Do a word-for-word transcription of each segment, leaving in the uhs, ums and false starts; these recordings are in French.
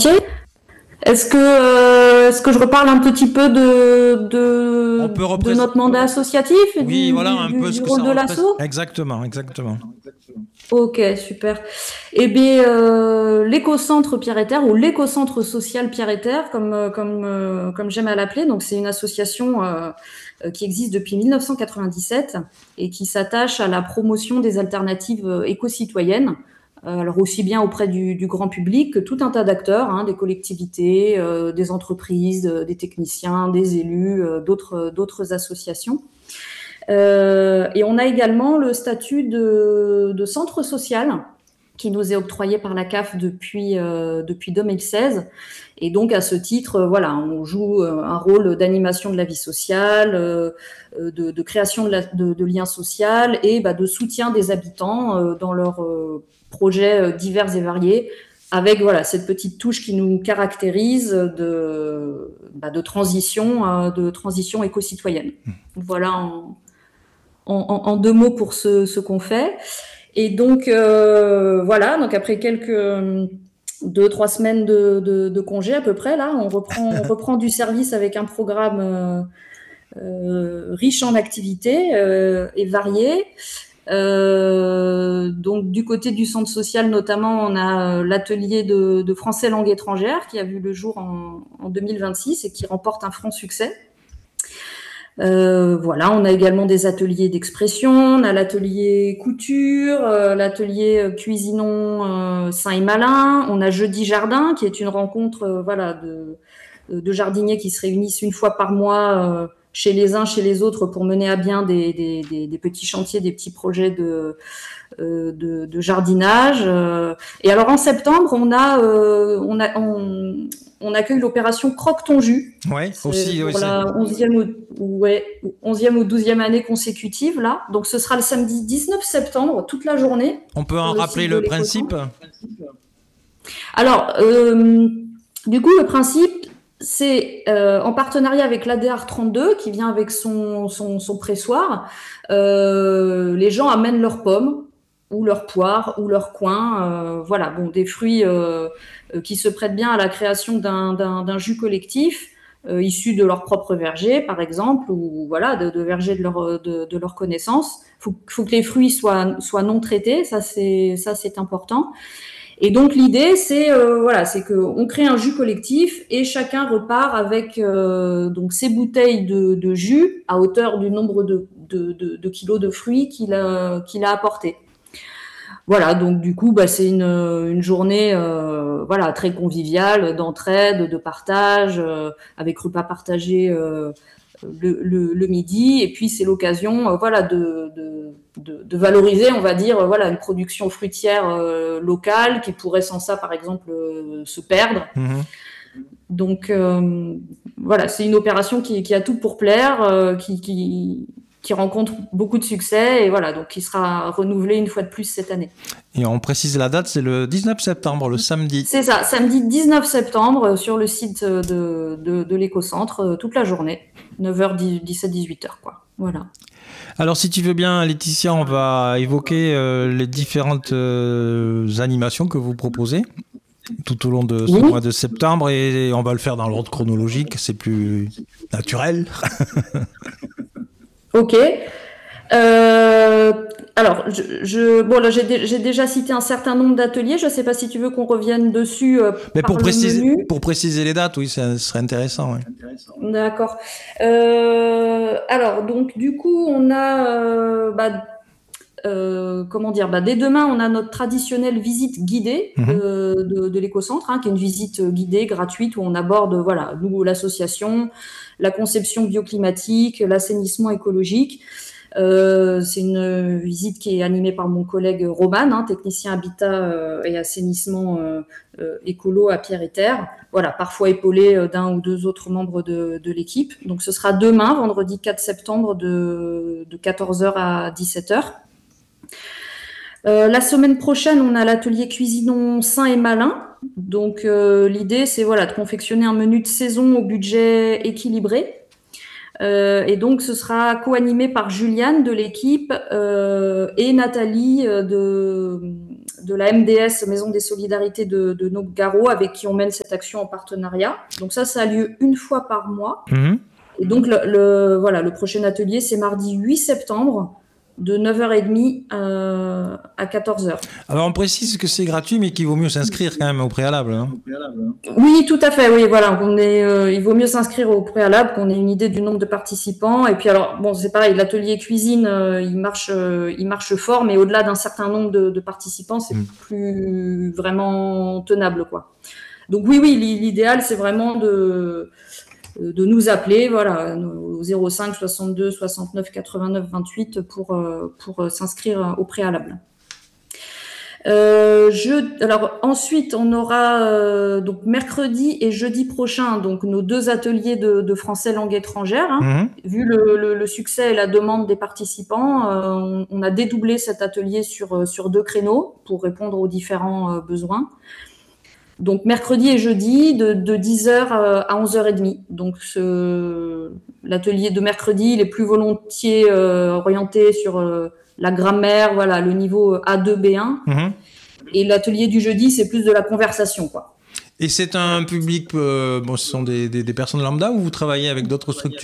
Est-ce que, euh, est-ce que je reparle un petit peu de, de, On peut représenter... de notre mandat associatif et oui, du, voilà, du, un du, peu du ce que rôle ça de l'asso? Exactement, exactement. Ok, super. Eh bien, euh, l'écocentre Pierre et Terre, ou l'écocentre social Pierre et Terre, comme, comme, euh, comme j'aime à l'appeler, donc c'est une association euh, qui existe depuis mille neuf cent quatre-vingt-dix-sept et qui s'attache à la promotion des alternatives éco-citoyennes. Alors aussi bien auprès du, du grand public que tout un tas d'acteurs, hein, des collectivités, euh, des entreprises, euh, des techniciens, des élus, euh, d'autres, d'autres associations. Euh, et on a également le statut de, de centre social qui nous est octroyé par la C A F depuis, euh, depuis deux mille seize. Et donc, à ce titre, euh, voilà, on joue un rôle d'animation de la vie sociale, euh, de, de création de, la, de, de liens sociaux et bah, de soutien des habitants euh, dans leurs euh, projets divers et variés, avec voilà, cette petite touche qui nous caractérise de, bah, de, transition, euh, de transition éco-citoyenne. Voilà en, en, en deux mots pour ce, ce qu'on fait. Et donc, euh, voilà, donc après quelques... Euh, deux, trois semaines de, de, de congé à peu près, là, on reprend, on reprend du service avec un programme euh, euh, riche en activités euh, et varié. Euh, donc du côté du centre social notamment, on a l'atelier de, de français langue étrangère qui a vu le jour en, en deux mille vingt-six et qui remporte un franc succès. Euh, voilà, on a également des ateliers d'expression, on a l'atelier couture, euh, l'atelier cuisinons euh, sain et malin, on a jeudi jardin qui est une rencontre euh, voilà de, de jardiniers qui se réunissent une fois par mois euh, chez les uns, chez les autres pour mener à bien des, des, des, des petits chantiers, des petits projets de euh, de, de jardinage. Euh, et alors en septembre, on a euh, on a on, on accueille l'opération Croque ton jus. Ouais, c'est aussi, pour oui, la onzième ou, ouais, onzième ou douzième année consécutive, là. Donc, ce sera le samedi dix-neuf septembre, toute la journée. On peut en le rappeler le principe? Alors, euh, du coup, le principe, c'est euh, en partenariat avec l'A D R trente-deux, qui vient avec son, son, son pressoir, euh, les gens amènent leurs pommes, ou leurs poires, ou leurs coings, euh, voilà, bon, des fruits euh, qui se prêtent bien à la création d'un, d'un, d'un jus collectif, euh, issus de leur propre verger, par exemple, ou voilà, de, de verger de leur, de, de leur connaissance. Il faut, faut que les fruits soient, soient non traités, ça c'est, ça c'est important. Et donc l'idée, c'est euh, voilà, c'est qu'on crée un jus collectif et chacun repart avec euh, donc ses bouteilles de, de jus à hauteur du nombre de, de, de, de kilos de fruits qu'il a, qu'il a apporté. Voilà, donc du coup, bah, c'est une, une journée euh, voilà, très conviviale, d'entraide, de partage, euh, avec repas partagés euh, le, le, le midi. Et puis, c'est l'occasion euh, voilà, de, de, de, de valoriser, on va dire, voilà, une production fruitière euh, locale qui pourrait, sans ça, par exemple, euh, se perdre. Mmh. Donc, euh, voilà, c'est une opération qui, qui a tout pour plaire, euh, qui... qui qui rencontre beaucoup de succès et voilà, donc qui sera renouvelé une fois de plus cette année. Et on précise la date, c'est le dix-neuf septembre, le samedi. C'est ça, samedi dix-neuf septembre sur le site de, de, de l'écocentre, toute la journée, neuf heures dix-sept dix-huit heures, quoi. Voilà. Alors si tu veux bien, Laetitia, on va évoquer euh, les différentes euh, animations que vous proposez tout au long de ce oui. mois de septembre et on va le faire dans l'ordre chronologique, c'est plus naturel. Ok. Euh, alors, je, je, bon là, j'ai, j'ai déjà cité un certain nombre d'ateliers. Je ne sais pas si tu veux qu'on revienne dessus. Euh, Mais par pour le préciser, menu. pour préciser les dates, oui, ça serait intéressant. Ouais. D'accord. Euh, alors, donc, du coup, on a, euh, bah, euh, comment dire, bah, dès demain, on a notre traditionnelle visite guidée Mmh. de, de, de l'écocentre, hein, qui est une visite guidée gratuite où on aborde, voilà, nous, l'association, la conception bioclimatique, l'assainissement écologique. Euh, c'est une visite qui est animée par mon collègue Roman, hein, technicien habitat euh, et assainissement euh, euh, écolo à Pierre et Terre. Voilà, parfois épaulé euh, d'un ou deux autres membres de, de l'équipe. Donc ce sera demain, vendredi quatre septembre, de, de quatorze heures à dix-sept heures. Euh, la semaine prochaine, on a l'atelier cuisinons sain et malin. Donc euh, l'idée, c'est voilà, de confectionner un menu de saison au budget équilibré, Euh, et donc, ce sera co-animé par Juliane de l'équipe euh, et Nathalie de, de la M D S, Maison des Solidarités de, de Nogaro, avec qui on mène cette action en partenariat. Donc ça, ça a lieu une fois par mois. Mmh. Et donc, le, le, voilà, le prochain atelier, c'est mardi huit septembre, de neuf heures trente euh, à quatorze heures. Alors, on précise que c'est gratuit, mais qu'il vaut mieux s'inscrire quand même au préalable. Hein. Oui, tout à fait. Oui, voilà. On est, euh, il vaut mieux s'inscrire au préalable, qu'on ait une idée du nombre de participants. Et puis, alors, bon, c'est pareil, l'atelier cuisine, euh, il marche, euh, il marche fort, mais au-delà d'un certain nombre de, de participants, c'est mmh. plus vraiment tenable, quoi. Donc, oui, oui, l'idéal, c'est vraiment de... de nous appeler, voilà, au zéro cinq soixante-deux soixante-neuf quatre-vingt-neuf vingt-huit pour, pour s'inscrire au préalable. Euh, je, alors ensuite, on aura euh, donc mercredi et jeudi prochain donc nos deux ateliers de, de français langue étrangère. Hein. Mmh. Vu le, le, le succès et la demande des participants, euh, on, on a dédoublé cet atelier sur, sur deux créneaux pour répondre aux différents euh, besoins. Donc, mercredi et jeudi, de, de dix heures à onze heures trente. Donc, ce, l'atelier de mercredi, il est plus volontiers euh, orienté sur euh, la grammaire, voilà, le niveau A deux B un. Mmh. Et l'atelier du jeudi, c'est plus de la conversation, quoi. Et c'est un public, euh, bon, ce sont des, des, des personnes lambda ou vous travaillez avec d'autres structures ?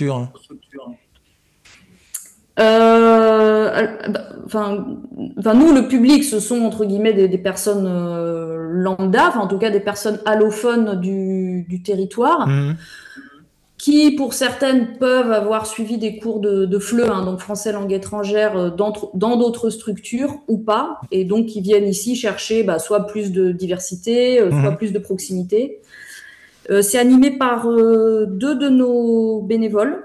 Euh, enfin, enfin, nous, le public, ce sont entre guillemets des, des personnes euh, lambda, enfin en tout cas des personnes allophones du, du territoire, mmh. qui, pour certaines, peuvent avoir suivi des cours de, de F L E, hein, donc français langue étrangère, dans, dans d'autres structures ou pas, et donc qui viennent ici chercher bah, soit plus de diversité, mmh. soit plus de proximité. Euh, c'est animé par euh, deux de nos bénévoles.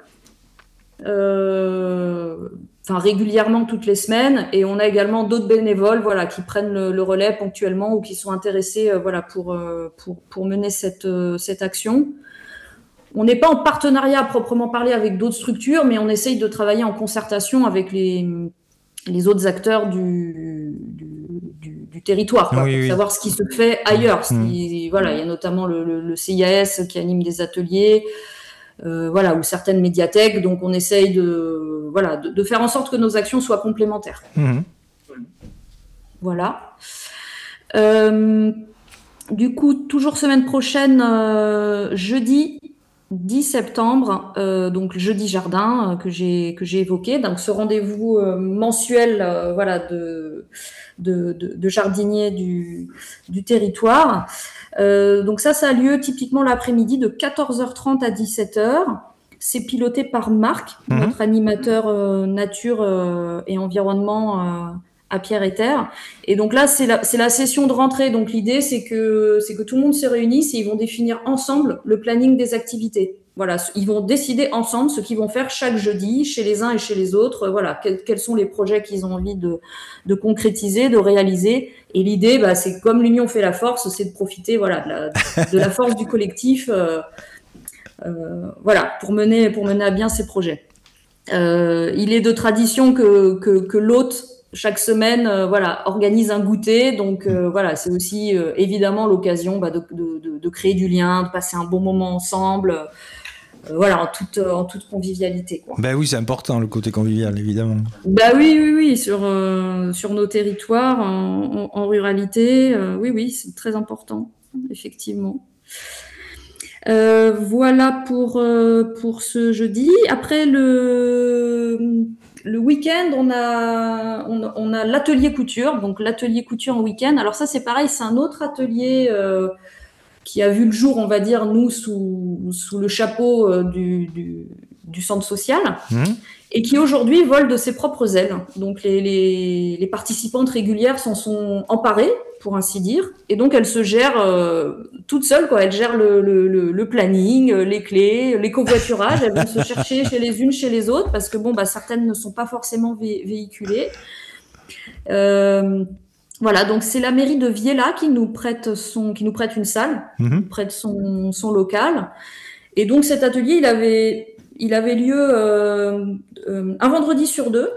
Euh, enfin régulièrement toutes les semaines, et on a également d'autres bénévoles, voilà, qui prennent le, le relais ponctuellement ou qui sont intéressés, euh, voilà, pour, euh, pour pour mener cette euh, cette action. On n'est pas en partenariat à proprement parler avec d'autres structures, mais on essaye de travailler en concertation avec les les autres acteurs du du, du, du territoire, quoi, oui, pour oui. savoir ce qui se fait ailleurs. Mmh. Si, voilà, il y a notamment le, le, le C I A S qui anime des ateliers. Euh, voilà, ou certaines médiathèques, donc on essaye de, voilà, de, de faire en sorte que nos actions soient complémentaires. Mmh. Voilà. Euh, du coup, toujours semaine prochaine, euh, jeudi dix septembre, euh, donc jeudi jardin euh, que j'ai que j'ai évoqué, donc ce rendez-vous euh, mensuel, euh, voilà, de de, de, de jardiniers du du territoire. Euh, donc ça, ça a lieu typiquement l'après-midi de quatorze heures trente à dix-sept heures. C'est piloté par Marc, mmh. notre animateur euh, nature euh, et environnement euh, à Pierre-et-Terre. Et donc là, c'est la, c'est la session de rentrée. Donc l'idée, c'est que, c'est que tout le monde se réunisse et ils vont définir ensemble le planning des activités. Voilà, ils vont décider ensemble ce qu'ils vont faire chaque jeudi, chez les uns et chez les autres. Voilà, quels, quels sont les projets qu'ils ont envie de, de concrétiser, de réaliser. Et l'idée, bah, c'est comme l'union fait la force, c'est de profiter, voilà, de la, de la force du collectif, euh, euh, voilà, pour mener, pour mener à bien ces projets. Euh, il est de tradition que, que, que l'hôte, chaque semaine, euh, voilà, organise un goûter. Donc euh, voilà, c'est aussi euh, évidemment l'occasion bah, de, de, de créer du lien, de passer un bon moment ensemble. Euh, voilà, en toute, en toute convivialité, quoi. Ben oui, c'est important le côté convivial, évidemment. Bah oui, oui, oui, sur, euh, sur nos territoires, en, en, en ruralité, euh, oui, oui, c'est très important, effectivement. Euh, voilà pour, euh, pour ce jeudi. Après le, le week-end, on a, on, on a l'atelier couture, donc l'atelier couture en week-end. Alors ça, c'est pareil, c'est un autre atelier euh, qui a vu le jour, on va dire, nous, sous, sous le chapeau euh, du, du, du centre social, mmh. et qui aujourd'hui vole de ses propres ailes. Donc les, les, les participantes régulières s'en sont emparées, pour ainsi dire, et donc elles se gèrent euh, toutes seules, quoi. Elles gèrent le, le, le, le planning, les clés, les covoiturages. Elles vont se chercher chez les unes, chez les autres, parce que bon, bah certaines ne sont pas forcément vé- véhiculées. Euh, Voilà, donc c'est la mairie de Viella qui nous prête son, qui nous prête une salle, mmh. prête son, son local. Et donc cet atelier, il avait, il avait lieu euh, euh, un vendredi sur deux.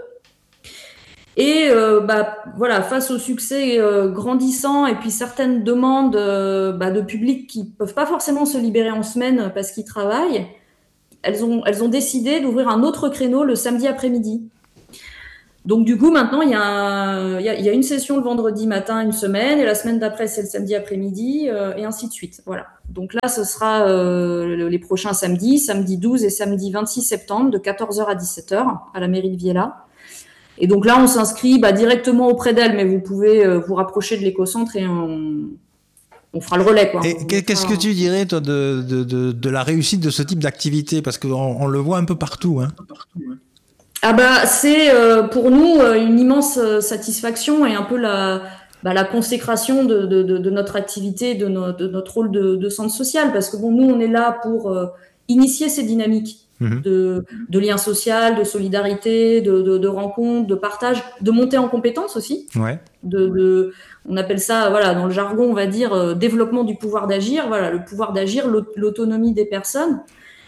Et euh, bah voilà, face au succès euh, grandissant et puis certaines demandes euh, bah, de public qui peuvent pas forcément se libérer en semaine parce qu'ils travaillent, elles ont, elles ont décidé d'ouvrir un autre créneau le samedi après-midi. Donc du coup, maintenant, il y, a, il, y a, il y a une session le vendredi matin, une semaine, et la semaine d'après, c'est le samedi après-midi, euh, et ainsi de suite. Voilà. Donc là, ce sera euh, les prochains samedis, samedi douze et samedi vingt-six septembre, de quatorze heures à dix-sept heures, à la mairie de Viella. Et donc là, on s'inscrit bah, directement auprès d'elle, mais vous pouvez euh, vous rapprocher de l'écocentre et on, on fera le relais. Quoi. Et on qu'est-ce fera... que tu dirais, toi, de, de, de, de la réussite de ce type d'activité? Parce qu'on on le voit un peu partout. Hein. Ah bah, c'est euh, pour nous euh, une immense euh, satisfaction et un peu la, bah, la consécration de, de, de, de notre activité, de, no, de notre rôle de, de centre social. Parce que bon, nous, on est là pour euh, initier ces dynamiques mmh. de, de lien social, de solidarité, de, de, de rencontres, de partage, de montée en compétences aussi. Ouais. De, de, on appelle ça, voilà, dans le jargon, on va dire, euh, développement du pouvoir d'agir. Voilà, le pouvoir d'agir, l'autonomie des personnes.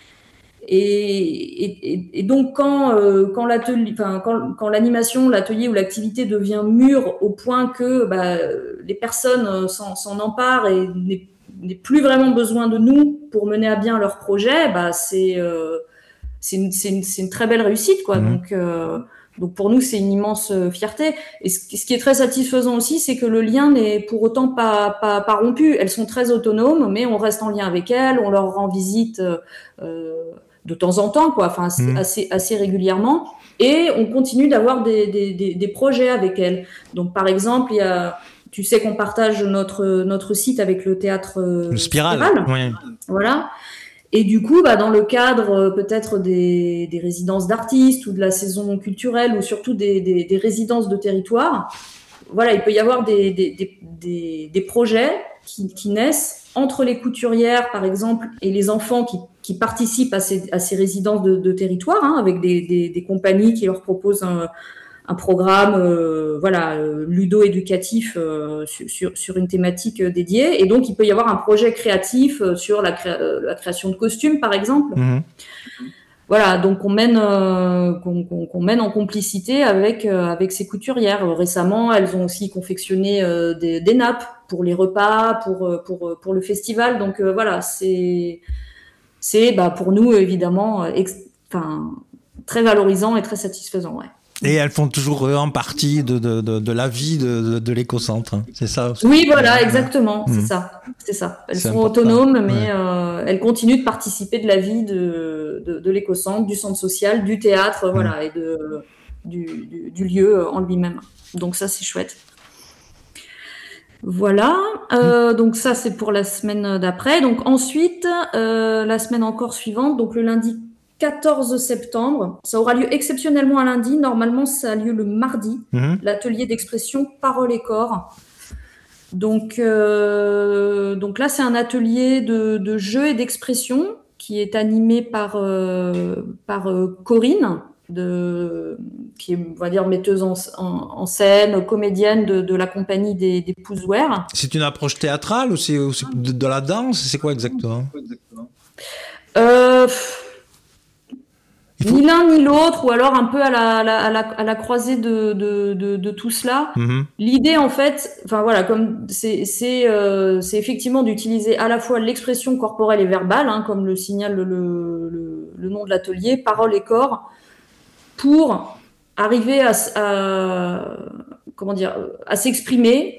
Et, et, et donc quand euh, quand l'atelier, enfin quand, quand l'animation, l'atelier ou l'activité devient mûre au point que bah, les personnes s'en, s'en emparent et n'aient, n'aient plus vraiment besoin de nous pour mener à bien leur projet, bah c'est euh, c'est, une, c'est, une, c'est une très belle réussite quoi. Mmh. Donc euh, donc pour nous c'est une immense fierté. Et ce, ce qui est très satisfaisant aussi, c'est que le lien n'est pour autant pas pas, pas rompu. Elles sont très autonomes, mais on reste en lien avec elles, on leur rend visite. Euh, de temps en temps, quoi, enfin mmh. assez, assez régulièrement, et on continue d'avoir des, des, des, des projets avec elles. Donc par exemple, il y a, tu sais qu'on partage notre, notre site avec le théâtre le Spiral, Spiral. Oui. Voilà. Et du coup, bah, dans le cadre peut-être des, des résidences d'artistes ou de la saison culturelle ou surtout des, des, des résidences de territoire, voilà, il peut y avoir des, des, des, des, des projets qui, qui naissent entre les couturières, par exemple, et les enfants qui, qui participent à ces, à ces résidences de, de territoire, hein, avec des, des, des compagnies qui leur proposent un, un programme euh, voilà, euh, ludo-éducatif euh, sur, sur une thématique dédiée. Et donc, il peut y avoir un projet créatif sur la, cré- la création de costumes, par exemple. Mmh. Voilà, donc on mène, euh, qu'on, qu'on, qu'on mène en complicité avec, euh, avec ces couturières. Récemment, elles ont aussi confectionné euh, des, des nappes pour les repas, pour, pour, pour le festival. Donc euh, voilà, c'est, c'est bah, pour nous, évidemment, ex- très valorisant et très satisfaisant. Ouais. Et elles font toujours en partie de, de, de, de la vie de, de, de l'écocentre, hein. C'est ça aussi. Oui, voilà, exactement, mmh. c'est ça, c'est ça. Elles c'est sont important. autonomes, mais ouais. euh, elles continuent de participer de la vie de, de, de l'écocentre, du centre social, du théâtre, mmh. voilà, et de, du, du, du lieu en lui-même. Donc ça, c'est chouette. Voilà, euh, mmh. donc ça, c'est pour la semaine d'après. Donc ensuite, euh, la semaine encore suivante, donc le lundi quatorze septembre. Ça aura lieu exceptionnellement un lundi. Normalement, ça a lieu le mardi. Mmh. L'atelier d'expression Parole et Corps. Donc, euh, donc là, c'est un atelier de, de jeu et d'expression qui est animé par, euh, par euh, Corinne, de, qui est, on va dire, metteuse en, en, en scène, comédienne de, de la compagnie des, des Pouzouères. C'est une approche théâtrale ou c'est, ou c'est de, de la danse? C'est quoi exactement? euh, Faut... Ni l'un ni l'autre, ou alors un peu à la, à la, à la, à la croisée de, de, de, de tout cela. Mmh. L'idée, en fait, enfin voilà, comme c'est, c'est, euh, c'est effectivement d'utiliser à la fois l'expression corporelle et verbale, hein, comme le signale le, le, le nom de l'atelier, parole et corps, pour arriver à, à comment dire, à s'exprimer.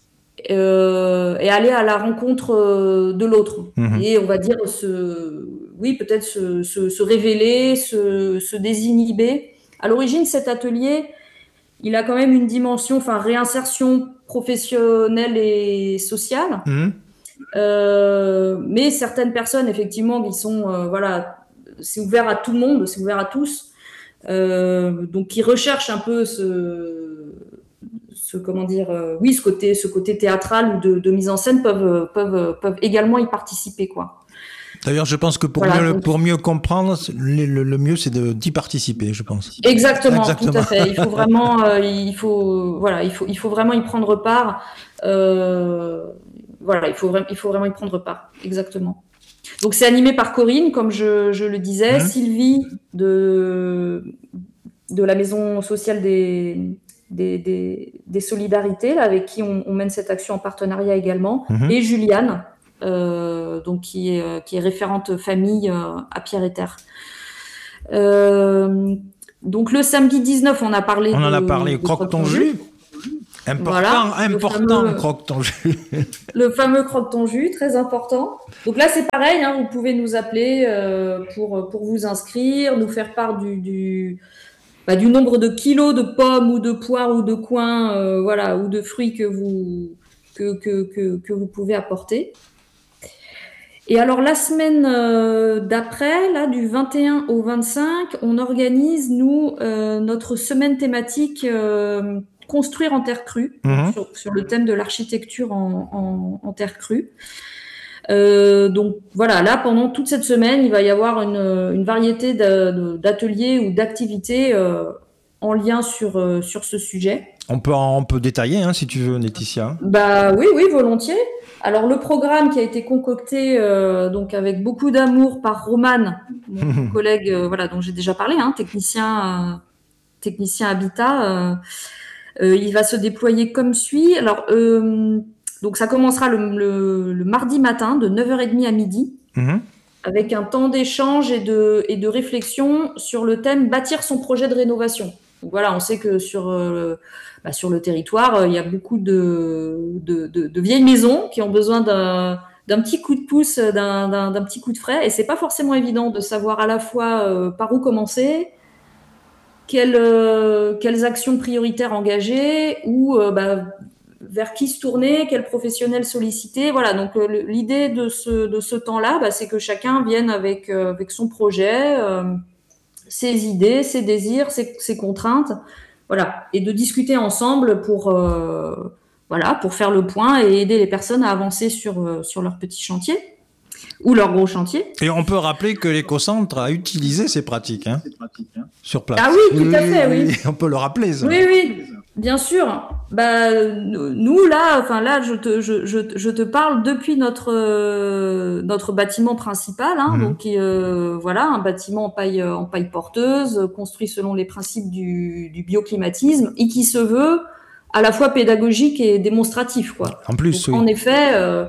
Euh, et aller à la rencontre de l'autre. Mmh. Et on va dire, se, oui, peut-être se, se, se révéler, se, se désinhiber. À l'origine, cet atelier, il a quand même une dimension, enfin, réinsertion professionnelle et sociale. Mmh. Euh, mais certaines personnes, effectivement, qui sont, euh, voilà, c'est ouvert à tout le monde, c'est ouvert à tous. Euh, donc, qui recherchent un peu ce... Ce, comment dire, euh, oui, ce côté, ce côté théâtral ou de, de mise en scène peuvent, peuvent, peuvent également y participer, quoi. D'ailleurs, je pense que pour, voilà, mieux, donc... pour mieux comprendre, le, le, le mieux, c'est de, d'y participer, je pense. Exactement, Exactement. Tout à fait. Il faut vraiment, euh, il faut, voilà, il faut, il faut vraiment y prendre part. Euh, voilà, il faut, il faut vraiment y prendre part. Exactement. Donc, c'est animé par Corinne, comme je, je le disais, mmh. Sylvie de, de la maison sociale des Des, des, des solidarités là, avec qui on, on mène cette action en partenariat également, mmh. et Juliane euh, donc qui est, qui est référente famille euh, à Pierre-et-Terre. Euh, donc le samedi dix-neuf, on a parlé On de... en a parlé, croque ton jus. Important, voilà, important, fameux, croque ton jus. Le fameux croque ton jus, très important. Donc là, c'est pareil, hein, vous pouvez nous appeler euh, pour, pour vous inscrire, nous faire part du, du, bah, du nombre de kilos de pommes ou de poires ou de coings, euh, voilà, ou de fruits que vous, que, que, que, que vous pouvez apporter. Et alors, la semaine euh, d'après, là, du vingt et un au vingt-cinq, on organise, nous, euh, notre semaine thématique euh, Construire en terre crue, mmh. sur, sur le thème de l'architecture en, en, en terre crue. Euh, donc, voilà, là, pendant toute cette semaine, il va y avoir une, une variété d'ateliers ou d'activités euh, en lien sur, euh, sur ce sujet. On peut, on peut détailler, hein, si tu veux, Laetitia. Bah oui, oui, volontiers. Alors le programme qui a été concocté euh, donc avec beaucoup d'amour par Roman, mon collègue, euh, voilà, dont j'ai déjà parlé, hein, technicien, euh, technicien habitat, euh, euh, il va se déployer comme suit. Alors euh, donc ça commencera le, le, le mardi matin de neuf heures trente à midi, mmh. avec un temps d'échange et de et de réflexion sur le thème bâtir son projet de rénovation. Donc voilà, on sait que sur euh, bah, sur le territoire, euh, il y a beaucoup de, de, de, de vieilles maisons qui ont besoin d'un, d'un petit coup de pouce, d'un, d'un, d'un petit coup de frais. Et c'est pas forcément évident de savoir à la fois euh, par où commencer, quelles, euh, quelles actions prioritaires engager, ou euh, bah, vers qui se tourner, quels professionnels solliciter. Voilà, donc euh, l'idée de ce, de ce temps-là, bah, c'est que chacun vienne avec, euh, avec son projet, euh, ses idées, ses désirs, ses, ses contraintes. Voilà, et de discuter ensemble pour, euh, voilà, pour faire le point et aider les personnes à avancer sur, euh, sur leur petit chantier ou leur gros chantier. Et on peut rappeler que l'écocentre a utilisé ces pratiques, hein, sur place. Ah oui, tout oui, à fait, oui. oui. On peut le rappeler, ça. Oui, oui, bien sûr. Bah, nous, là, enfin là, je te, je, je, je te parle depuis notre, euh, notre bâtiment principal, hein, mmh. donc euh, voilà, un bâtiment en paille, en paille porteuse, construit selon les principes du, du bioclimatisme et qui se veut à la fois pédagogique et démonstratif, quoi. En plus, donc, oui. En effet, euh,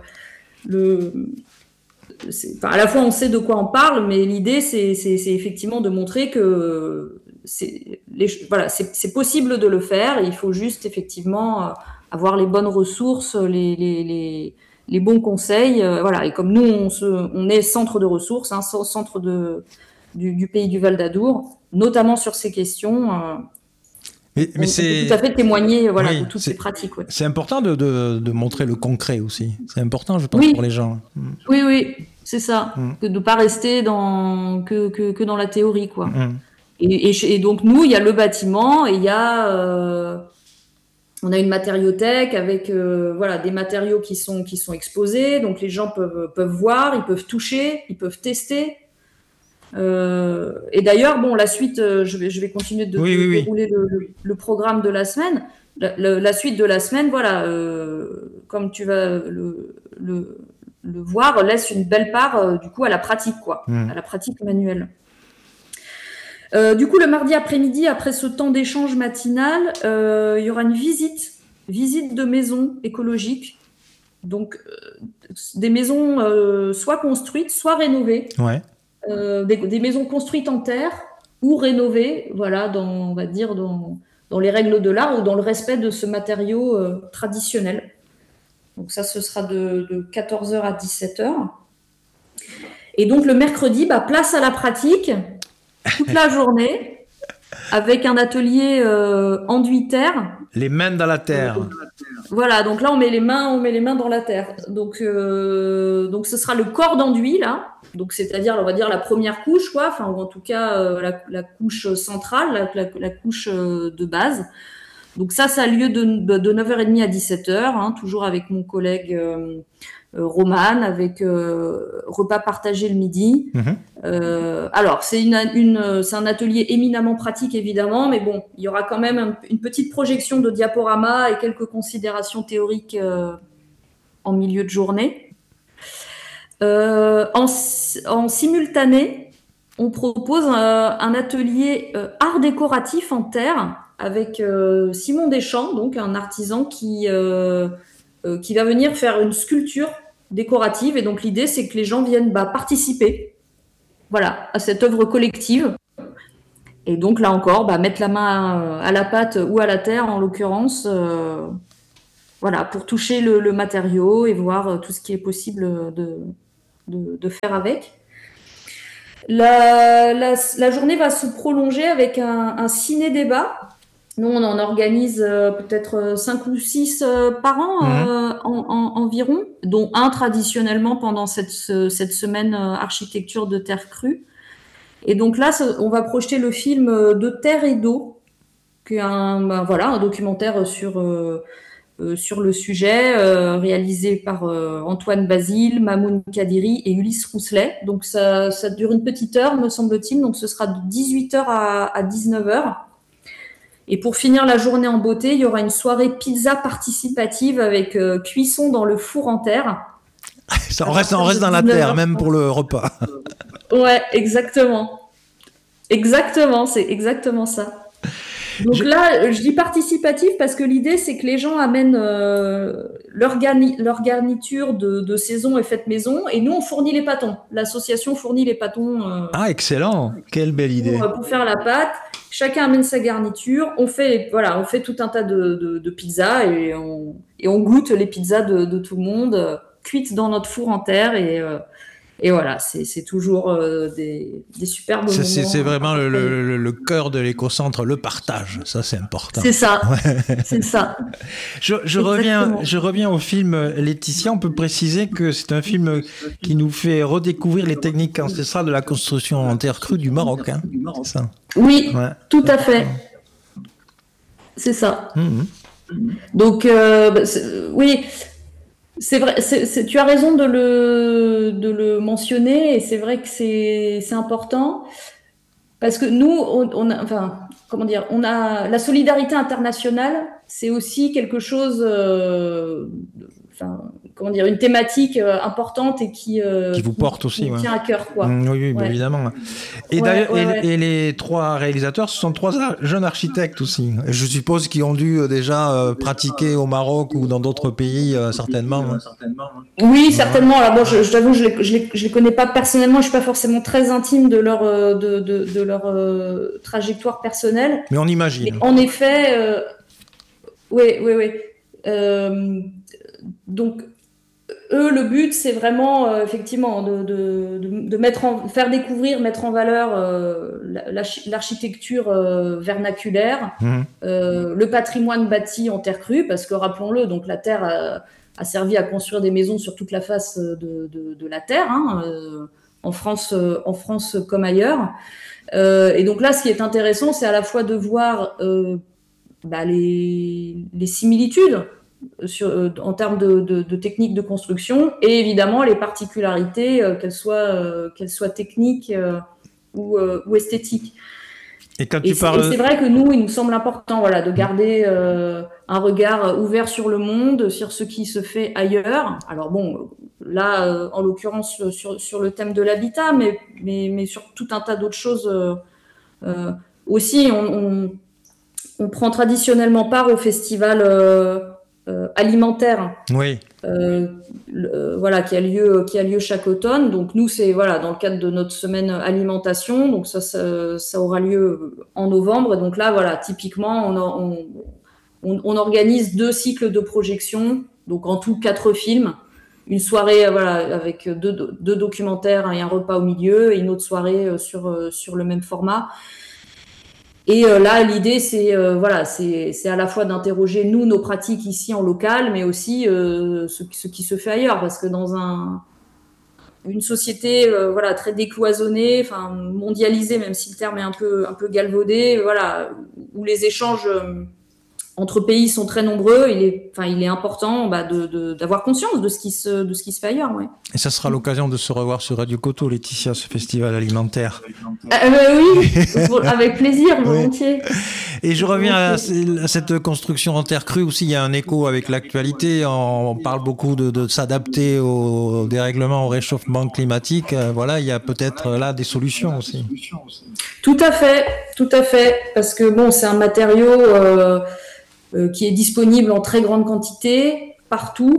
le c'est, enfin, à la fois on sait de quoi on parle, mais l'idée c'est, c'est, c'est effectivement de montrer que c'est, les, voilà, c'est, c'est possible de le faire. Il faut juste effectivement avoir les bonnes ressources, les, les, les, les bons conseils, euh, voilà. Et comme nous on, se, on est centre de ressources, hein, centre de, du, du pays du Val d'Adour, notamment sur ces questions. Euh, Mais, mais on, c'est on peut tout à fait témoigner, voilà, oui, de toutes ces pratiques. Ouais. C'est important de, de, de montrer le concret aussi. C'est important, je pense, oui. pour les gens. Oui, oui, c'est ça. Mm. Que de ne pas rester dans, que, que, que dans la théorie, quoi. Mm. Et, et, et donc, nous, il y a le bâtiment et il y a... Euh, on a une matériothèque avec euh, voilà, des matériaux qui sont, qui sont exposés. Donc, les gens peuvent, peuvent voir, ils peuvent toucher, ils peuvent tester. Euh, et d'ailleurs, bon, la suite, euh, je vais, je vais continuer de, oui, de oui, dérouler oui. Le, le programme de la semaine. La, la, la suite de la semaine, voilà, euh, comme tu vas le, le, le voir, laisse une belle part euh, du coup à la pratique, quoi, mmh. à la pratique manuelle. Euh, du coup, le mardi après-midi, après ce temps d'échange matinal, euh, il y aura une visite, visite de maisons écologiques. Donc, euh, des maisons euh, soit construites, soit rénovées. Ouais. Euh, des, des maisons construites en terre ou rénovées, voilà, dans, on va dire dans, dans les règles de l'art ou dans le respect de ce matériau euh, traditionnel. Donc ça, ce sera de, de quatorze heures à dix-sept heures. Et donc le mercredi, bah, place à la pratique toute la journée avec un atelier euh, enduit terre. Les mains dans la terre. Euh, voilà, donc là on met les mains, on met les mains dans la terre. Donc, euh, donc ce sera le corps d'enduit là. Donc, c'est-à-dire, on va dire la première couche, quoi, enfin, ou en tout cas euh, la, la couche centrale, la, la, la couche euh, de base. Donc ça, ça a lieu de, de neuf heures trente à dix-sept heures, hein, toujours avec mon collègue euh, euh, Roman, avec euh, repas partagé le midi. Mmh. Euh, alors, c'est, une, une, c'est un atelier éminemment pratique, évidemment, mais bon, il y aura quand même un, une petite projection de diaporama et quelques considérations théoriques euh, en milieu de journée. Euh, en, en simultané, on propose un, un atelier euh, art décoratif en terre avec euh, Simon Deschamps, donc un artisan qui, euh, euh, qui va venir faire une sculpture décorative. Et donc l'idée, c'est que les gens viennent bah, participer, voilà, à cette œuvre collective. Et donc là encore, bah, mettre la main à la pâte ou à la terre, en l'occurrence, euh, voilà, pour toucher le, le matériau et voir tout ce qui est possible de, de, de faire avec. La, la, la journée va se prolonger avec un, un ciné-débat. Nous, on en organise euh, peut-être cinq ou six euh, par an Mmh. euh, en, en, environ, dont un traditionnellement pendant cette, cette semaine euh, architecture de terre crue. Et donc là, on va projeter le film De terre et d'eau, qui est un, ben voilà, un documentaire sur, euh, euh, sur le sujet, euh, réalisé par euh, Antoine Basile, Mamoun Kadiri et Ulysse Rousselet. Donc ça, ça dure une petite heure, me semble-t-il, donc ce sera de dix-huit heures à, à dix-neuf heures. Et pour finir la journée en beauté, il y aura une soirée pizza participative avec euh, cuisson dans le four en terre. Ça, on reste, on reste dans la terre, même pour le repas. Ouais, exactement. Exactement, c'est exactement ça. Donc je... là, je dis participatif parce que l'idée, c'est que les gens amènent euh, leur, garni- leur garniture de, de saison et fête maison, et nous, on fournit les pâtons. L'association fournit les pâtons. Euh, ah, excellent! Quelle belle idée! Pour, pour faire la pâte. Chacun amène sa garniture. On fait, voilà, on fait tout un tas de, de, de pizzas et on, et on goûte les pizzas de, de tout le monde, euh, cuites dans notre four en terre. Et, euh, et voilà, c'est, c'est toujours euh, des, des superbes moments. C'est, c'est vraiment le, le, le cœur de l'écocentre, le partage. Ça, c'est important. C'est ça. Ouais. C'est ça. Je, je, reviens, je reviens au film Laetitia. On peut préciser que c'est un film qui nous fait redécouvrir les techniques ancestrales de la construction en terre crue du Maroc. Hein. C'est ça. Oui, ouais. Tout à fait. C'est ça. Mmh. Donc, euh, bah, oui. C'est vrai, c'est, c'est, tu as raison de le, de le mentionner, et c'est vrai que c'est, c'est important parce que nous, on, on a, enfin, comment dire, on a la solidarité internationale, c'est aussi quelque chose, euh, enfin, comment dire, une thématique euh, importante et qui, euh, qui vous porte qui, aussi, qui ouais. tient à cœur, quoi. Mmh, oui, ouais. Évidemment. Et, ouais, d'ailleurs, ouais, et, ouais. et les trois réalisateurs, ce sont trois jeunes architectes aussi. Je suppose qu'ils ont dû déjà euh, pratiquer au Maroc ou dans d'autres pays, euh, certainement. Hein. Oui, ouais. certainement. Alors bon, je, je t'avoue, je les, je les, je les connais pas personnellement. Je suis pas forcément très intime de leur, euh, de, de, de leur euh, trajectoire personnelle. Mais on imagine. Mais en effet, euh, oui, oui, oui. Euh, donc eux, le but, c'est vraiment euh, effectivement de, de, de, de mettre en, faire découvrir, mettre en valeur euh, l'architecture euh, vernaculaire, mmh. euh, le patrimoine bâti en terre crue, parce que rappelons-le, donc la terre a, a servi à construire des maisons sur toute la face de, de, de la terre, hein, euh, en France, euh, en France comme ailleurs. Euh, et donc là, ce qui est intéressant, c'est à la fois de voir euh, bah, les, les similitudes. Sur, euh, en termes de, de, de techniques de construction, et évidemment les particularités, euh, qu'elles soient, euh, qu'elles soient techniques euh, ou, euh, ou esthétiques. Et, quand et, tu c'est, parles... et c'est vrai que nous, il nous semble important, voilà, de garder euh, un regard ouvert sur le monde, sur ce qui se fait ailleurs. Alors bon, là, euh, en l'occurrence, sur, sur le thème de l'habitat, mais, mais, mais sur tout un tas d'autres choses euh, euh, aussi. On, on, on prend traditionnellement part au festival euh, Euh, alimentaire, oui. euh, le, voilà, qui a lieu, qui a lieu chaque automne. Donc nous, c'est voilà dans le cadre de notre semaine alimentation. Donc ça, ça, ça aura lieu en novembre. Et donc là, voilà, typiquement, on, on, on, on organise deux cycles de projection. Donc en tout quatre films. Une soirée, voilà, avec deux, deux documentaires et un repas au milieu, et une autre soirée sur sur le même format. Et euh, là, l'idée, c'est euh, voilà, c'est, c'est à la fois d'interroger nous nos pratiques ici en local, mais aussi euh, ce, ce qui se fait ailleurs, parce que dans un une société euh, voilà très décloisonnée, enfin mondialisée, même si le terme est un peu un peu galvaudé, voilà, où les échanges euh, entre pays sont très nombreux, il est, enfin, il est important bah, de, de, d'avoir conscience de ce qui se, de ce qui se fait ailleurs. Ouais. Et ça sera l'occasion de se revoir sur Radio Coteau, Laetitia, ce festival alimentaire. Euh, euh, oui, avec plaisir, volontiers. Oui. Et je reviens à, à cette construction en terre crue aussi, il y a un écho avec l'actualité. On parle beaucoup de, de s'adapter au dérèglement, au réchauffement climatique. Voilà, il y a peut-être là des solutions aussi. Tout à fait, tout à fait, parce que bon, c'est un matériau... Euh, Euh, qui est disponible en très grande quantité, partout.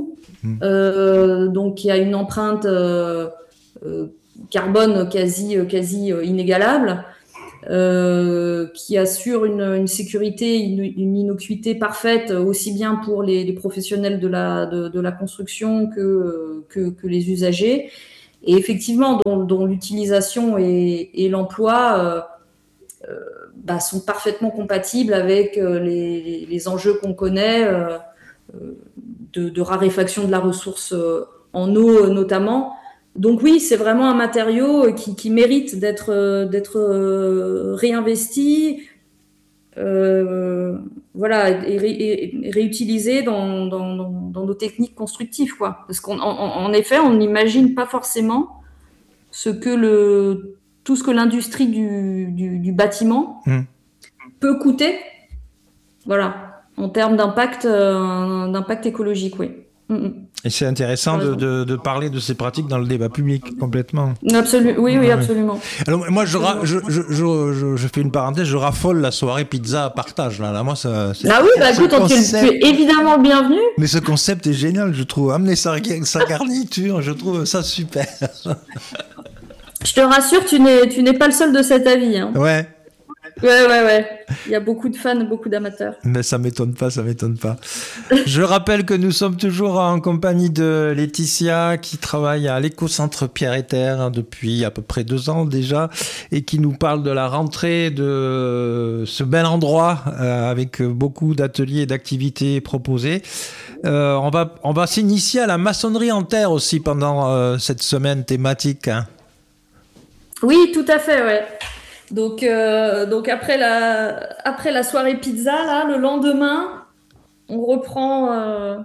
Mmh. Euh, donc il y a une empreinte euh, euh, carbone quasi, quasi inégalable, euh, qui assure une, une sécurité, une, une innocuité parfaite, aussi bien pour les, les professionnels de la, de, de la construction que, que, que les usagers. Et effectivement, dont, dont l'utilisation et, et l'emploi euh, euh, bah, sont parfaitement compatibles avec euh, les, les enjeux qu'on connaît euh, de, de raréfaction de la ressource en eau notamment. Donc oui, c'est vraiment un matériau qui, qui mérite d'être, d'être réinvesti, euh, voilà, et, ré, et réutilisé dans, dans, dans nos techniques constructives, quoi. Parce qu'en en, en effet, on n'imagine pas forcément ce que le, tout ce que l'industrie du, du, du bâtiment mmh. peut coûter, voilà, en termes d'impact, euh, d'impact écologique, oui. Mmh. Et c'est intéressant de, de, de parler de ces pratiques dans le débat public, complètement. Absolument, oui, oui, absolument. Alors, moi, je, ra- je, je, je, je, je fais une parenthèse, je raffole la soirée pizza à partage. Là, là moi, ça, c'est, ah oui, bah écoute, concept... tu es évidemment le bienvenu. Mais ce concept est génial, je trouve. Amener sa, sa garniture, je trouve ça super. Je te rassure, tu n'es, tu n'es pas le seul de cet avis. Hein. Ouais. Ouais, ouais, ouais. Il y a beaucoup de fans, beaucoup d'amateurs. Mais ça m'étonne pas, ça m'étonne pas. Je rappelle que nous sommes toujours en compagnie de Laetitia, qui travaille à l'éco-centre Pierre et Terre depuis à peu près deux ans déjà, et qui nous parle de la rentrée de ce bel endroit euh, avec beaucoup d'ateliers et d'activités proposées. Euh, on va, on va s'initier à la maçonnerie en terre aussi pendant euh, cette semaine thématique. Hein. Oui, tout à fait, ouais. Donc, euh, donc après, la, après la soirée pizza, là, le lendemain, on reprend euh,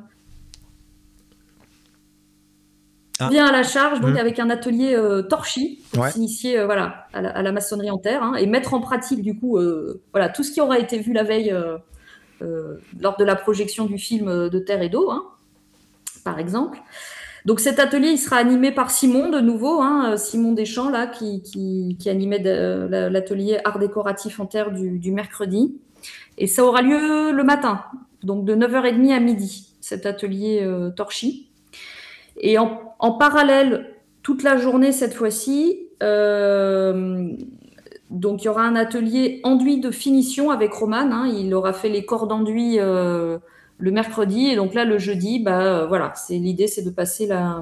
ah. bien à la charge, donc mmh. avec un atelier euh, torchis pour ouais. s'initier euh, voilà, à la, à la maçonnerie en terre hein, et mettre en pratique du coup euh, voilà, tout ce qui aura été vu la veille euh, euh, lors de la projection du film de Terre et d'eau, hein, par exemple. Donc cet atelier, il sera animé par Simon de nouveau, hein, Simon Deschamps là, qui, qui, qui animait de, l'atelier art décoratif en terre du, du mercredi. Et ça aura lieu le matin, donc de neuf heures trente à midi, cet atelier euh, torchis. Et en, en parallèle, toute la journée cette fois-ci, euh, donc il y aura un atelier enduit de finition avec Roman. Hein, il aura fait les corps d'enduit euh, le mercredi, et donc là le jeudi, bah euh, voilà, c'est l'idée, c'est de passer la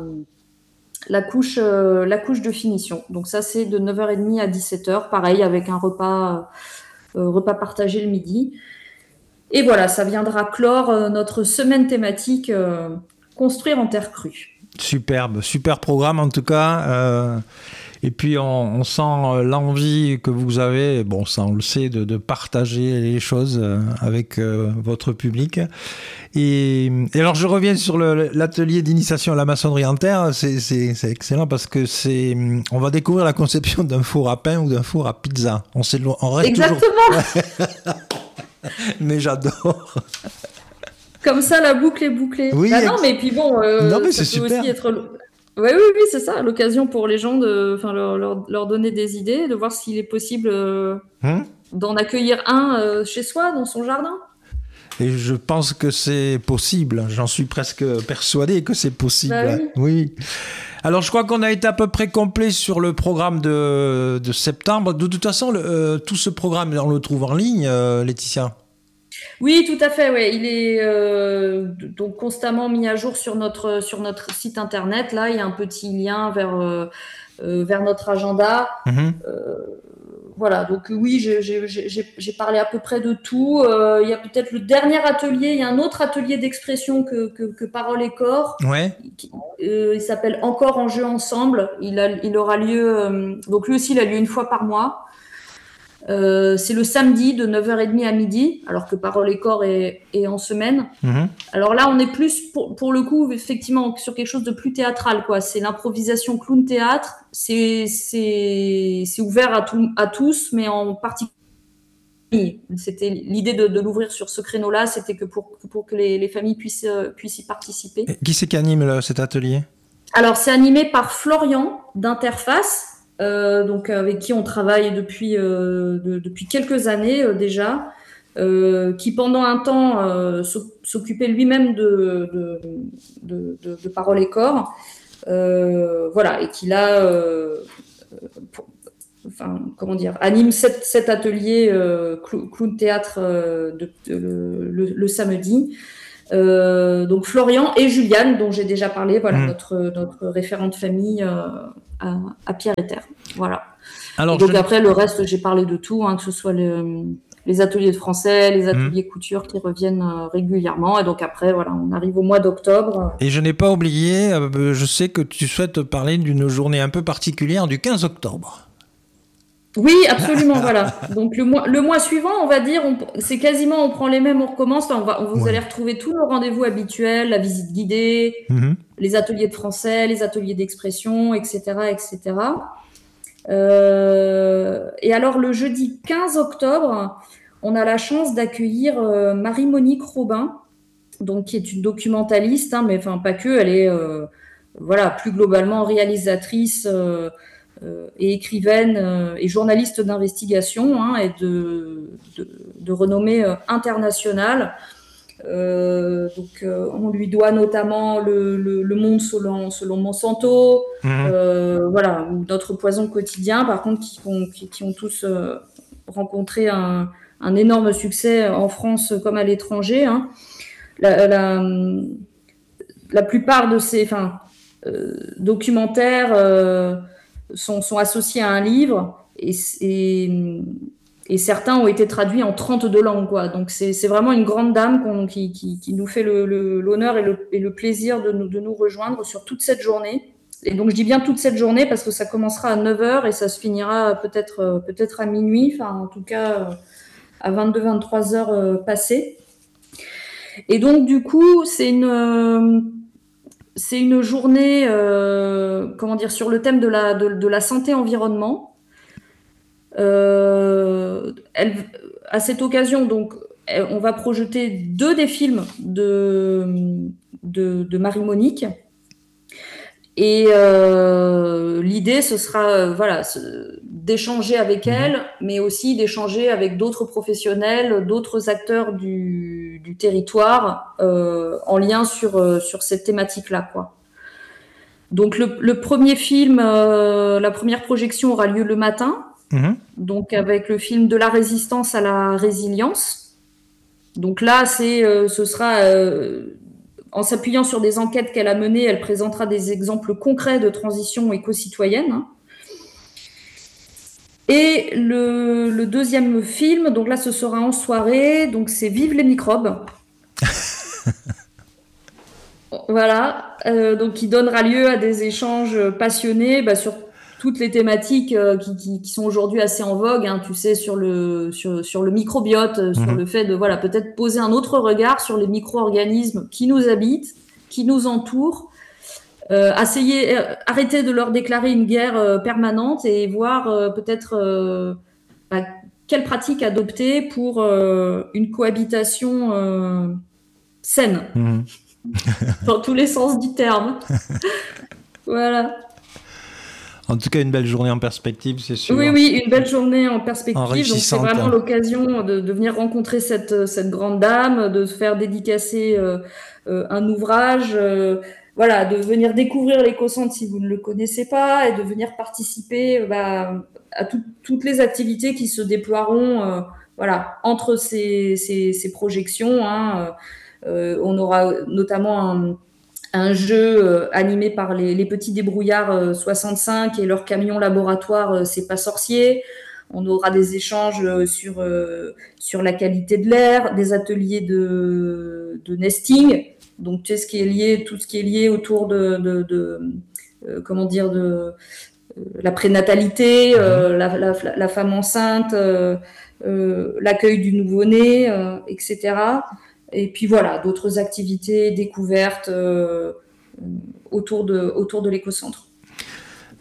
la couche euh, la couche de finition. Donc ça c'est de neuf heures trente à dix-sept heures, pareil avec un repas euh, repas partagé le midi. Et voilà, ça viendra clore euh, notre semaine thématique euh, construire en terre crue. Superbe, super programme en tout cas. Euh... Et puis, on, on sent l'envie que vous avez, bon, ça on le sait, de, de partager les choses avec euh, votre public. Et, et alors, je reviens sur le, l'atelier d'initiation à la maçonnerie en terre. C'est, c'est, c'est excellent parce que c'est, on va découvrir la conception d'un four à pain ou d'un four à pizza. On, sait, on reste Exactement. Toujours... Mais j'adore. Comme ça, la boucle est bouclée. Oui, bah non, mais puis bon, euh, non, mais ça c'est peut super. aussi être... Oui, oui, oui, c'est ça, l'occasion pour les gens de, enfin, leur, leur, leur donner des idées, de voir s'il est possible euh, mmh. d'en accueillir un euh, chez soi, dans son jardin. Et je pense que c'est possible, j'en suis presque persuadé que c'est possible. Bah oui. oui. Alors, je crois qu'on a été à peu près complet sur le programme de, de septembre. De toute façon, le, euh, tout ce programme, on le trouve en ligne, euh, Laetitia ? Oui, tout à fait. Ouais. Il est euh, donc constamment mis à jour sur notre, sur notre site internet. Là, il y a un petit lien vers, euh, vers notre agenda. Mmh. Euh, voilà, donc oui, j'ai, j'ai, j'ai, j'ai parlé à peu près de tout. Euh, il y a peut-être le dernier atelier, il y a un autre atelier d'expression que, que, que Parole et Corps. Ouais. Qui, euh, il s'appelle Encore en jeu ensemble. Il, a, il aura lieu, euh, donc lui aussi, il a lieu une fois par mois. Euh, c'est le samedi de neuf heures trente à midi, alors que Parole et Corps est, est en semaine. Mmh. Alors là, on est plus, pour, pour le coup, effectivement, sur quelque chose de plus théâtral, quoi. C'est l'improvisation clown-théâtre. C'est, c'est, c'est ouvert à, tout, à tous, mais en particulier. C'était l'idée de, de l'ouvrir sur ce créneau-là, c'était que pour, pour que les, les familles puissent, puissent y participer. Et qui c'est qui anime là, cet atelier ? Alors, c'est animé par Florian d'Interface. Euh, donc avec qui on travaille depuis euh, de, depuis quelques années euh, déjà. euh, qui pendant un temps euh, s'occupait lui-même de, de, de, de, de Parole et Corps, euh, voilà, et qui a, euh, pour, enfin, comment dire, anime cet, cet atelier euh, clown théâtre euh, de, de, le, le, le samedi. Euh, donc Florian et Juliane, dont j'ai déjà parlé, voilà, mmh. notre, notre référente famille euh, à, à Pierre-et-Terre. Voilà. Alors, et donc je... après, le reste, j'ai parlé de tout, hein, que ce soit le, les ateliers de français, les ateliers mmh. couture qui reviennent euh, régulièrement. Et donc après, voilà, on arrive au mois d'octobre. Et je n'ai pas oublié, euh, je sais que tu souhaites parler d'une journée un peu particulière du quinze octobre. Oui, absolument, voilà. Donc le mois, le mois suivant, on va dire, on, c'est quasiment, on prend les mêmes, on recommence. Enfin, on va, vous ouais. allez retrouver tous nos rendez-vous habituels, la visite guidée, mmh. les ateliers de français, les ateliers d'expression, et cetera, et cetera. Euh, et alors le jeudi quinze octobre, on a la chance d'accueillir euh, Marie-Monique Robin, donc qui est une documentaliste, hein, mais enfin pas que, elle est, euh, voilà, plus globalement réalisatrice. Euh, Euh, et écrivaine euh, et journaliste d'investigation hein, et de, de, de renommée euh, internationale. Euh, donc, euh, on lui doit notamment le, le, le Monde selon, selon Monsanto, mmh. euh, voilà, ou Notre Poison Quotidien, par contre, qui ont, qui, qui ont tous euh, rencontré un, un énorme succès en France comme à l'étranger. Hein. La, la, la plupart de ces enfin, euh, documentaires euh, Sont, sont associés à un livre et, et, et certains ont été traduits en trente-deux langues, quoi. Donc c'est, c'est vraiment une grande dame qu'on, qui, qui, qui nous fait le, le, l'honneur et le, et le plaisir de nous, de nous rejoindre sur toute cette journée. Et donc je dis bien toute cette journée parce que ça commencera à neuf heures et ça se finira peut-être, peut-être à minuit, enfin en tout cas à vingt-deux à vingt-trois heures passées. Et donc du coup c'est une... C'est une journée, euh, comment dire, sur le thème de la, de, de la santé-environnement. Euh, elle, à cette occasion, donc, elle, on va projeter deux des films de, de, de Marie-Monique. Et euh, l'idée, ce sera euh, voilà, d'échanger avec elle, mais aussi d'échanger avec d'autres professionnels, d'autres acteurs du, du territoire euh, en lien sur, euh, sur cette thématique-là, quoi. Donc le, le premier film, euh, la première projection aura lieu le matin, mmh. donc avec le film De la résistance à la résilience. Donc là, c'est, euh, ce sera... Euh, en s'appuyant sur des enquêtes qu'elle a menées, elle présentera des exemples concrets de transition éco-citoyenne. Et le, le deuxième film, donc là, ce sera en soirée, donc c'est Vive les microbes. Voilà, euh, donc qui donnera lieu à des échanges passionnés bah, sur toutes les thématiques euh, qui, qui, qui sont aujourd'hui assez en vogue, hein, tu sais, sur le, sur, sur le microbiote, mmh. sur le fait de voilà, peut-être poser un autre regard sur les micro-organismes qui nous habitent, qui nous entourent, euh, essayer, euh, arrêter de leur déclarer une guerre euh, permanente et voir euh, peut-être euh, bah, quelles pratiques adopter pour euh, une cohabitation euh, saine, mmh. dans tous les sens du terme. Voilà. En tout cas, une belle journée en perspective, c'est sûr. Oui, oui, une belle journée en perspective. Donc, c'est vraiment l'occasion de, de venir rencontrer cette, cette grande dame, de se faire dédicacer euh, euh, un ouvrage, euh, voilà, de venir découvrir l'éco-centre si vous ne le connaissez pas et de venir participer bah, à tout, toutes les activités qui se déploieront euh, voilà, entre ces, ces, ces projections. Hein. Euh, on aura notamment un... un jeu euh, animé par les, les petits débrouillards euh, soixante-cinq et leur camion laboratoire euh, C'est pas sorcier. On aura des échanges euh, sur, euh, sur la qualité de l'air, des ateliers de, de nesting, donc tu sais, ce qui est lié, tout ce qui est lié autour de, de, de euh, comment dire, de euh, la prénatalité, euh, la, la, la femme enceinte, euh, euh, l'accueil du nouveau-né, euh, et cetera. Et puis voilà, d'autres activités découvertes euh, autour de, autour de l'éco-centre.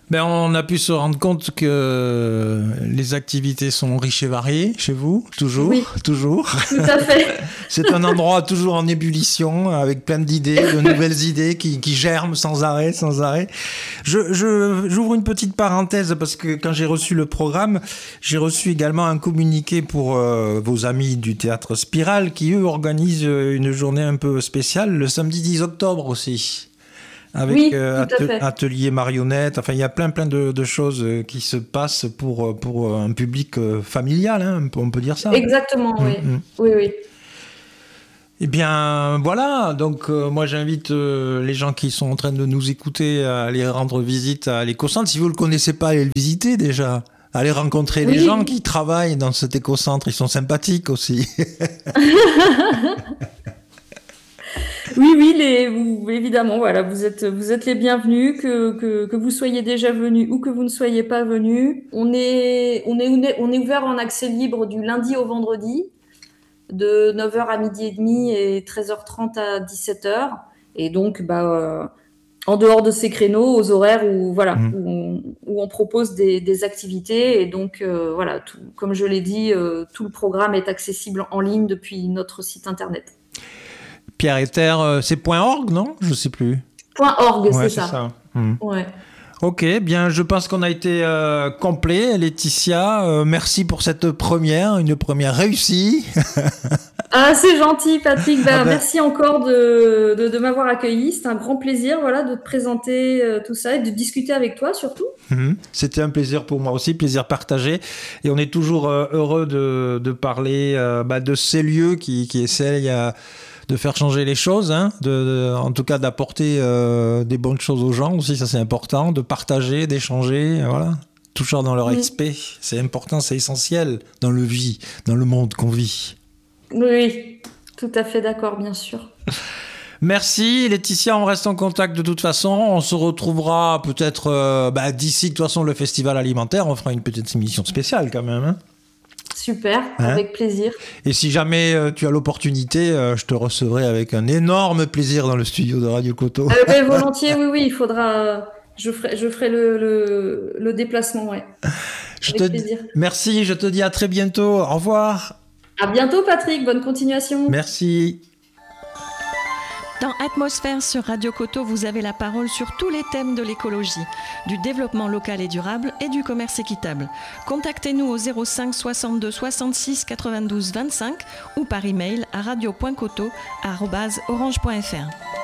Ben, on a pu se rendre compte que les activités sont riches et variées chez vous, toujours, oui. toujours. Tout à fait. C'est un endroit toujours en ébullition, avec plein d'idées, de nouvelles idées qui, qui germent sans arrêt, sans arrêt. Je, je, j'ouvre une petite parenthèse parce que quand j'ai reçu le programme, j'ai reçu également un communiqué pour euh, vos amis du Théâtre Spirale qui, eux, organisent une journée un peu spéciale le samedi dix octobre aussi. Avec oui, euh, atel- atelier marionnette, enfin il y a plein plein de, de choses qui se passent pour, pour un public familial, hein, on peut dire ça. Exactement, mmh, oui. Mmh. Oui, oui. Eh bien voilà, donc euh, moi j'invite euh, les gens qui sont en train de nous écouter à aller rendre visite à l'éco-centre. Si vous ne le connaissez pas, allez le visiter déjà. Allez rencontrer oui. les gens qui travaillent dans cet éco-centre, ils sont sympathiques aussi. Oui, oui, les, vous, évidemment, voilà, vous êtes, vous êtes les bienvenus, que, que, que vous soyez déjà venus ou que vous ne soyez pas venus. On est, on est, on est ouvert en accès libre du lundi au vendredi, de neuf heures à midi et demi et treize heures trente à dix-sept heures. Et donc, bah, euh, en dehors de ces créneaux, aux horaires où, voilà, mmh. où, on, où on propose des, des activités. Et donc, euh, voilà, tout, comme je l'ai dit, euh, tout le programme est accessible en ligne depuis notre site internet. Pierre et Terre, euh, c'est .org, non ? Je ne sais plus. .org, ouais, c'est, c'est ça. ça. Mmh. Ouais. Ok, bien, je pense qu'on a été euh, complet, Laetitia. Euh, merci pour cette première, une première réussie. Ah, c'est gentil, Patrick. Bah, ah ben... Merci encore de, de, de m'avoir accueilli. C'est un grand plaisir, voilà, de te présenter euh, tout ça et de discuter avec toi surtout. Mmh. C'était un plaisir pour moi aussi, plaisir partagé. Et on est toujours euh, heureux de, de parler euh, bah, de ces lieux qui, qui essayent euh, de faire changer les choses, hein, de, de, en tout cas d'apporter euh, des bonnes choses aux gens aussi, ça c'est important, de partager, d'échanger, voilà. Toujours dans le respect, mmh. c'est important, c'est essentiel dans le vie, dans le monde qu'on vit. Oui, tout à fait d'accord, bien sûr. Merci Laetitia, on reste en contact de toute façon, on se retrouvera peut-être euh, bah, d'ici de toute façon le festival alimentaire, on fera une petite émission spéciale quand même. Hein. Super, hein? Avec plaisir. Et si jamais euh, tu as l'opportunité, euh, je te recevrai avec un énorme plaisir dans le studio de Radio Coteau. Euh, ouais, volontiers, oui, oui, il faudra... Je ferai, je ferai le, le, le déplacement, ouais. Je avec te plaisir. D... Merci, je te dis à très bientôt. Au revoir. À bientôt, Patrick. Bonne continuation. Merci. Dans Atmosphère sur Radio Coteau, vous avez la parole sur tous les thèmes de l'écologie, du développement local et durable et du commerce équitable. Contactez-nous au zéro cinq soixante-deux soixante-six quatre-vingt-douze vingt-cinq ou par email à radio point coteau arobase orange point f r.